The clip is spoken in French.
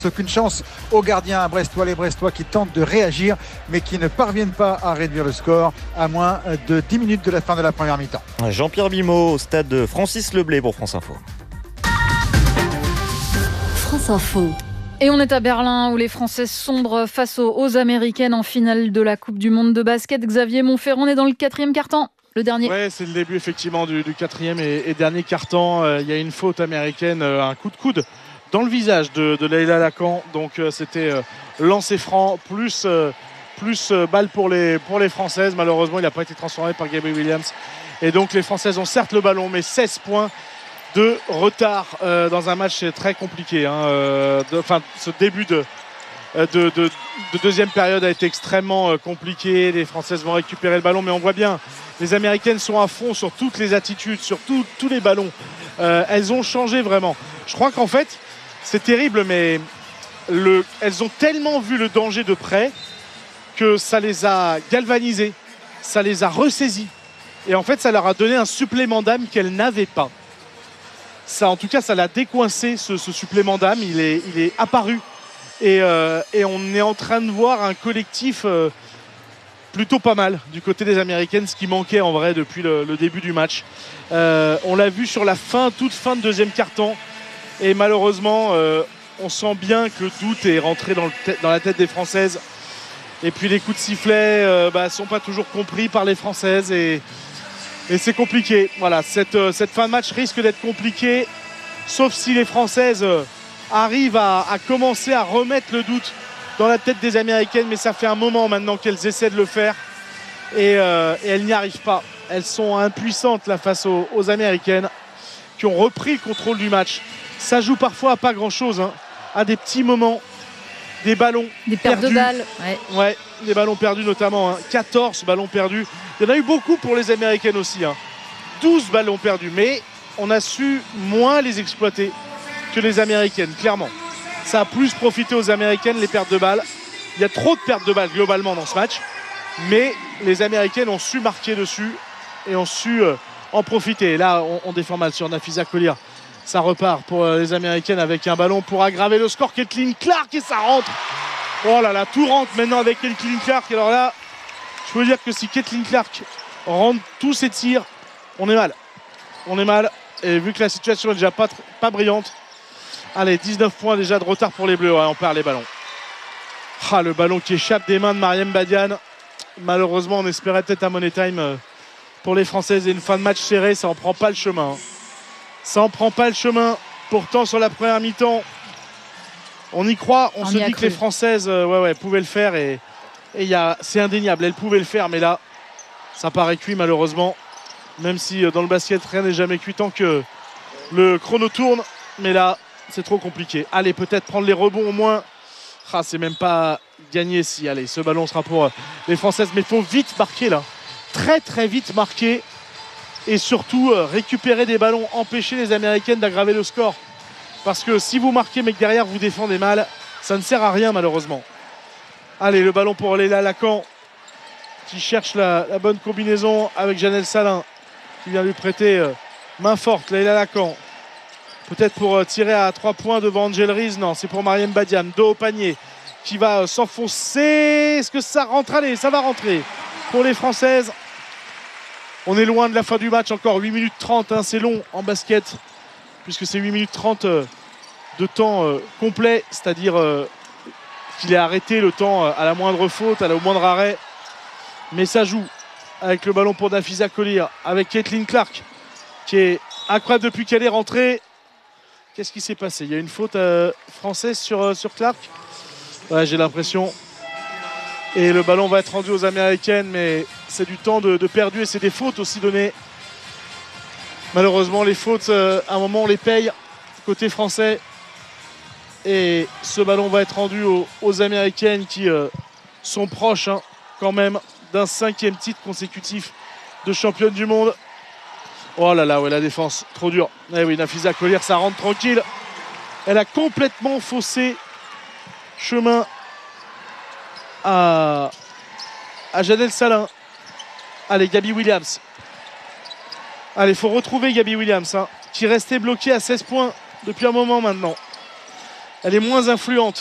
Aucune chance aux gardiens brestois, les Brestois qui tentent de réagir mais qui ne parviennent pas à réduire le score à moins de 10 minutes de la fin de la première mi-temps. Jean-Pierre Bimeau au stade de Francis Leblay pour France Info. France Info. Et on est à Berlin où les Français sombrent face aux Américaines en finale de la Coupe du Monde de basket. Xavier Monferrand est dans le 4e quart-temps. Le dernier. Ouais, c'est le début effectivement du 4e et dernier quart-temps. Il y a une faute américaine, un coup de coude dans le visage de Leïla Lacan. Donc c'était lancer franc plus balle pour les Françaises. Malheureusement, il n'a pas été transformé par Gabby Williams. Et donc les Françaises ont certes le ballon, mais 16 points de retard dans un match très compliqué. Ce début de deuxième période a été extrêmement compliqué. Les Françaises vont récupérer le ballon, mais on voit bien, les Américaines sont à fond sur toutes les attitudes, sur tous les ballons. Elles ont changé vraiment. Je crois qu'en fait, c'est terrible, mais elles ont tellement vu le danger de près que ça les a galvanisées, ça les a ressaisies. Et en fait, ça leur a donné un supplément d'âme qu'elles n'avaient pas. Ça, en tout cas, ça l'a décoincé, ce supplément d'âme. Il est apparu. Et on est en train de voir un collectif plutôt pas mal du côté des Américaines, ce qui manquait en vrai depuis le début du match. On l'a vu sur la toute fin de deuxième quart-temps. Et malheureusement, on sent bien que le doute est rentré dans la tête des Françaises. Et puis les coups de sifflet ne sont pas toujours compris par les Françaises. Et c'est compliqué. Voilà, cette fin de match risque d'être compliquée, sauf si les Françaises arrivent à commencer à remettre le doute dans la tête des Américaines. Mais ça fait un moment maintenant qu'elles essaient de le faire. Et elles n'y arrivent pas. Elles sont impuissantes là, face aux Américaines qui ont repris le contrôle du match. Ça joue parfois à pas grand-chose, à des petits moments, des ballons des pertes perdus. de balles. Ouais, des ballons perdus notamment. 14 ballons perdus. Il y en a eu beaucoup pour les Américaines aussi. 12 ballons perdus, mais on a su moins les exploiter que les Américaines, clairement. Ça a plus profité aux Américaines, les pertes de balles. Il y a trop de pertes de balles globalement dans ce match, mais les Américaines ont su marquer dessus et ont su en profiter. Et là, on défend mal sur Nafisa Collier. Ça repart pour les Américaines avec un ballon pour aggraver le score. Caitlin Clark, et ça rentre. Oh là là, tout rentre maintenant avec Caitlin Clark. Alors là, je peux dire que si Caitlin Clark rentre tous ses tirs, on est mal. On est mal. Et vu que la situation est déjà pas brillante, allez, 19 points déjà de retard pour les Bleus. Ouais, on perd les ballons. Le ballon qui échappe des mains de Mariam Badiane. Malheureusement, on espérait peut-être un money time pour les Françaises et une fin de match serrée. Ça en prend pas le chemin. Ça en prend pas le chemin. Pourtant, sur la première mi-temps, on y croit. On se dit que les Françaises pouvaient le faire. Et c'est indéniable. Elles pouvaient le faire. Mais là, ça paraît cuit malheureusement. Même si dans le basket, rien n'est jamais cuit tant que le chrono tourne. Mais là, c'est trop compliqué. Allez, peut-être prendre les rebonds au moins. C'est même pas gagné si. Allez, ce ballon sera pour les Françaises. Mais il faut vite marquer là. Très très vite marquer. Et surtout récupérer des ballons, empêcher les Américaines d'aggraver le score. Parce que si vous marquez mais que derrière vous défendez mal, ça ne sert à rien malheureusement. Allez, le ballon pour Leïla Lacan qui cherche la bonne combinaison avec Janelle Salin qui vient lui prêter main forte. Leïla Lacan, peut-être pour tirer à 3 points devant Angel Reese. Non, c'est pour Mariam Badiane, dos au panier, qui va s'enfoncer. Est-ce que ça rentre? Allez, ça va rentrer pour les Françaises. On est loin de la fin du match, encore 8 minutes 30, c'est long en basket, puisque c'est 8 minutes 30 de temps complet, c'est-à-dire qu'il est arrêté le temps à la moindre faute, au moindre arrêt. Mais ça joue avec le ballon pour Nafisa Collier, avec Caitlin Clark, qui est incroyable depuis qu'elle est rentrée. Qu'est-ce qui s'est passé? Il y a une faute française sur Clark. Ouais, j'ai l'impression. Et le ballon va être rendu aux Américaines, mais c'est du temps de perdu et c'est des fautes aussi données. Malheureusement, les fautes, à un moment, on les paye côté français. Et ce ballon va être rendu aux Américaines qui sont proches quand même d'un 5e titre consécutif de championne du monde. Oh là là, ouais, la défense, trop dur. Eh oui, Nafisa Collier, ça rentre tranquille. Elle a complètement faussé chemin à Janelle Salin. Allez, Gabby Williams. Allez, il faut retrouver Gabby Williams, qui restait bloquée à 16 points depuis un moment maintenant. elle est moins influente.